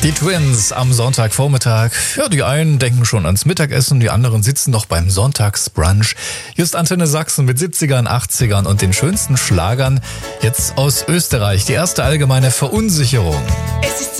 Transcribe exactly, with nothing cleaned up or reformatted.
Die Twins am Sonntagvormittag. Ja, die einen denken schon ans Mittagessen, die anderen sitzen noch beim Sonntagsbrunch. Just Antenne Sachsen mit siebzigern, achtzigern und den schönsten Schlagern. Jetzt aus Österreich, die erste allgemeine Verunsicherung. Es ist